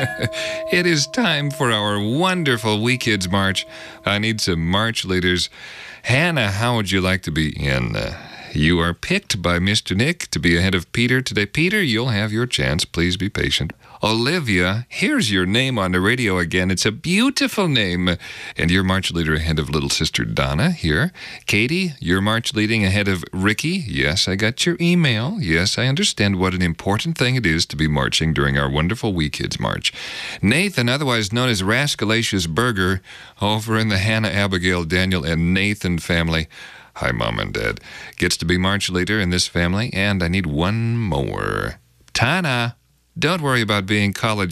It is time for our wonderful We Kids March. I need some march leaders. Hannah, how would you like to be in? You are picked by Mr. Nick to be ahead of Peter today. Peter, you'll have your chance. Please be patient. Olivia, here's your name on the radio again. It's a beautiful name. And you're march leader ahead of little sister Donna here. Katie, you're march leading ahead of Ricky. Yes, I got your email. Yes, I understand what an important thing it is to be marching during our wonderful We Kids March. Nathan, otherwise known as Rascalacious Burger, over in the Hannah, Abigail, Daniel, and Nathan family. Hi, Mom and Dad. Gets to be march leader in this family, and I need one more. Tana, don't worry about being college